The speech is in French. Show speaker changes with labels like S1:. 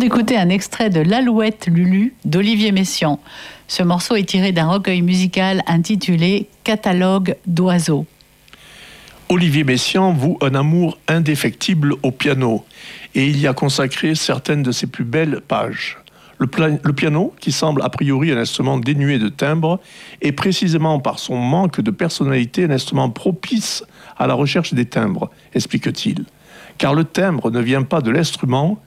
S1: d'écouter un extrait de L'Alouette Lulu d'Olivier Messiaen. Ce morceau est tiré d'un recueil musical intitulé Catalogue d'oiseaux.
S2: Olivier Messiaen voue un amour indéfectible au piano et il y a consacré certaines de ses plus belles pages. Le piano, qui semble a priori un instrument dénué de timbre, est précisément par son manque de personnalité un instrument propice à la recherche des timbres, explique-t-il. Car le timbre ne vient pas de l'instrument,